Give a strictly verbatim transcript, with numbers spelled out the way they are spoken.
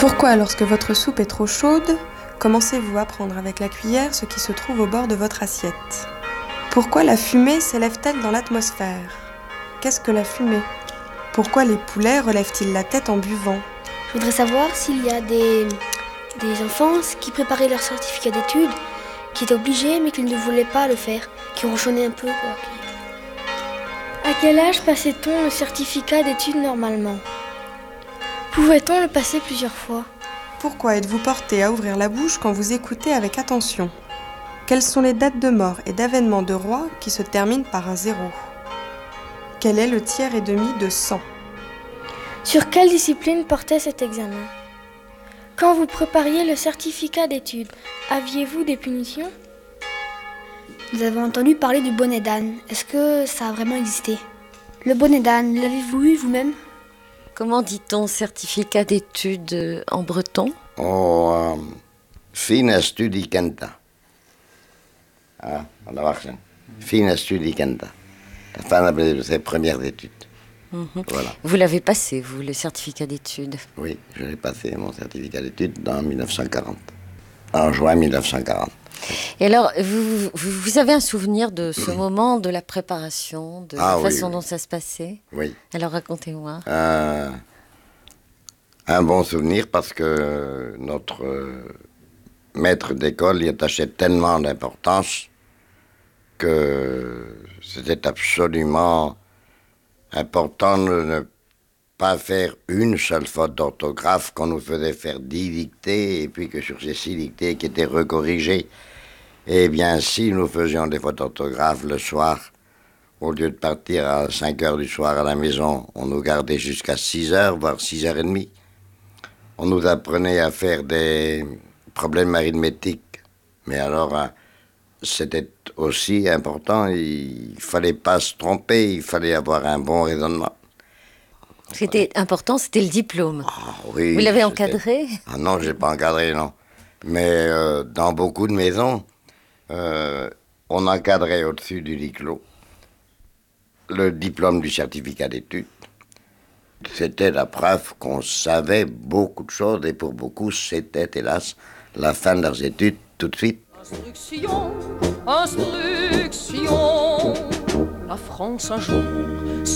Pourquoi, lorsque votre soupe est trop chaude, commencez-vous à prendre avec la cuillère ce qui se trouve au bord de votre assiette? Pourquoi la fumée s'élève-t-elle dans l'atmosphère? Qu'est-ce que la fumée? Pourquoi les poulets relèvent-ils la tête en buvant? Je voudrais savoir s'il y a des, des enfants qui préparaient leur certificat d'études, qui étaient obligés mais qui ne voulaient pas le faire, qui ronchonnaient un peu, quoi. À quel âge passait-on le certificat d'études normalement? Pouvait-on le passer plusieurs fois? Pourquoi êtes-vous porté à ouvrir la bouche quand vous écoutez avec attention? Quelles sont les dates de mort et d'avènement de rois qui se terminent par un zéro? Quel est le tiers et demi de cent? Sur quelle discipline portait cet examen? Quand vous prépariez le certificat d'études, aviez-vous des punitions? Nous avons entendu parler du bonnet d'âne. Est-ce que ça a vraiment existé? Le bonnet d'âne, l'avez-vous eu vous-même? Comment dit-on certificat d'études en breton? Oh, um, fine studikenta. Ah, on a voir ça. Fine studikenta. La fin de ses premières études. Mmh. Voilà. Vous l'avez passé, vous, le certificat d'études? Oui, je l'ai passé, mon certificat d'études, en mille neuf cent quarante. En juin mille neuf cent quarante. Et alors, vous, vous, vous avez un souvenir de ce moment, de la préparation, de ah, la oui, façon oui. dont ça se passait? Oui. Alors, racontez-moi. Euh, un bon souvenir parce que notre euh, maître d'école y attachait tellement d'importance que c'était absolument important de ne pas faire une seule faute d'orthographe, qu'on nous faisait faire dix dictées, et puis que sur ces six dictées qui étaient recorrigées, eh bien, si nous faisions des fautes d'orthographe le soir, au lieu de partir à cinq heures du soir à la maison, on nous gardait jusqu'à six heures, voire six heures trente. On nous apprenait à faire des problèmes arithmétiques, mais alors hein, c'était aussi important, il ne fallait pas se tromper, il fallait avoir un bon raisonnement. Ce qui était important, c'était le diplôme. Ah, oui, vous l'avez encadré? Ah non, je ne l'ai pas encadré, non. Mais euh, dans beaucoup de maisons, euh, on encadrait au-dessus du diplôme le diplôme du certificat d'études. C'était la preuve qu'on savait beaucoup de choses, et pour beaucoup, c'était, hélas, la fin de leurs études tout de suite. Instruction, instruction, la France un jour